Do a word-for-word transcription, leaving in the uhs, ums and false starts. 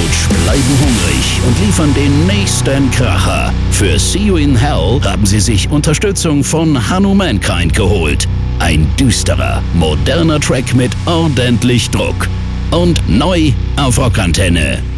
Rage bleiben hungrig und liefern den nächsten Kracher. Für See You in Hell haben sie sich Unterstützung von Hanno Mankind geholt. Ein düsterer, moderner Track mit ordentlich Druck. Und neu auf Rockantenne.